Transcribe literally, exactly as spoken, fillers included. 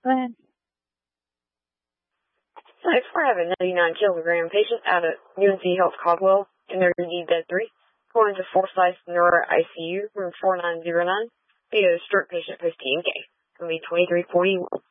Go ahead. Hi, I have a ninety-nine kilogram patient out of U N C Health Caldwell in their D bed three, going to Forsyth Neuro I C U, room four nine zero nine. Be a stroke patient post T N K. Going to be twenty-three forty-one.